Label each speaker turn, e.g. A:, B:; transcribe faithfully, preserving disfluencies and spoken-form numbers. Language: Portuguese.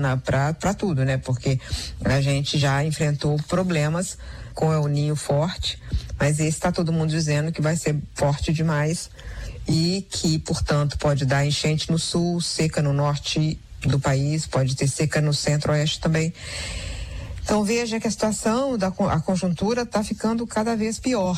A: Mariana, para tudo, né? Porque a gente já enfrentou problemas com o El Ninho forte, mas esse está todo mundo dizendo que vai ser forte demais e que, portanto, pode dar enchente no sul, seca no norte do país, pode ter seca no centro-oeste também. Então veja que a situação da a conjuntura está ficando cada vez pior.